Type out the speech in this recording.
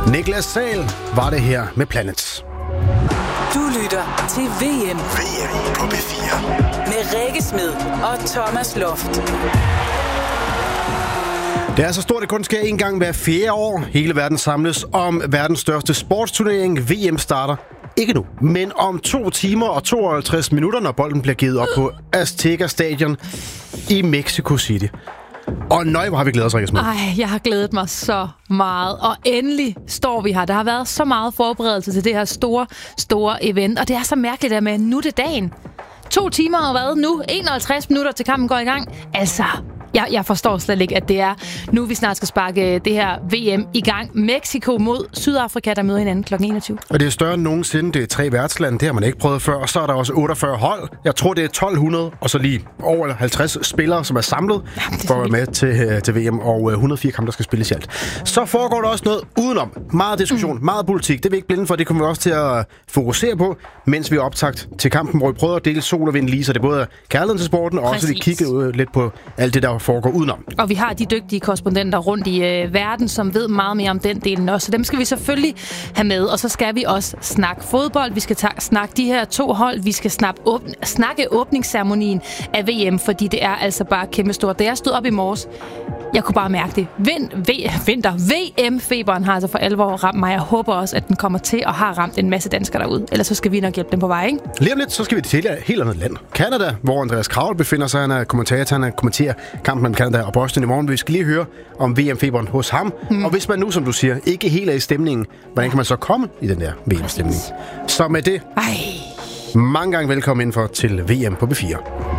Niklas Sahl var det her med Planets. Du lytter til VM. VM på B4. Med Rikke Smed og Thomas Loft. Det er så stort, det kun sker en gang hver 4 år. Hele verden samles om verdens største sportsturnering. VM starter ikke nu, men om 2 timer og 52 minutter, når bolden bliver givet op på Azteca Stadion i Mexico City. Og nøj, hvor har vi glædet os, Rikke Smed. Ej, jeg har glædet mig så meget. Og endelig står vi her. Der har været så meget forberedelse til det her store event. Og det er så mærkeligt, at med nu er det dagen. 2 timer og hvad nu? 51 minutter til kampen går i gang. Altså, jeg forstår slet ikke, at det er nu, vi snart skal sparke det her VM i gang. Mexico mod Sydafrika, der møder hinanden kl. 21. Og det er større end nogensinde. Det er 3 værtslande. Det har man ikke prøvet før. Og så er der også 48 hold. Jeg tror, det er 1200. Og så lige over 50 spillere, som er samlet for at være med til VM. Og 104 kampe, der skal spilles i alt. Så foregår der også noget udenom. Meget diskussion, meget politik. Det er vi ikke blinde for. Det kommer vi også til at fokusere på, mens vi er optakt til kampen, hvor vi prøver at dele sol og vind lige. Så det er både kærligheden til sporten, og også vi kigger lidt på alt det, der foregår udenom. Og vi har de dygtige korrespondenter rundt i verden, som ved meget mere om den delen også. Så dem skal vi selvfølgelig have med. Og så skal vi også snakke fodbold. Vi skal snakke de her 2 hold. Vi skal snakke åbningsceremonien af VM, fordi det er altså bare kæmpestort. Da jeg stod op i morges, jeg kunne bare mærke det. VM-feberen har altså for alvor ramt mig. Jeg håber også, at den kommer til at have ramt en masse danskere derude. Ellers så skal vi nok hjælpe dem på vej, ikke? Lige om lidt, så skal vi til et helt andet land. Canada, hvor Andreas Kravl befinder sig. Han er kommentator, han kommenterer kampen mellem Canada og Boston i morgen. Vi skal lige høre om VM-feberen hos ham. Og hvis man nu, som du siger, ikke helt er i stemningen, hvordan kan man så komme i den der VM-stemning? Så med det, mange gange velkommen indenfor til VM på B4.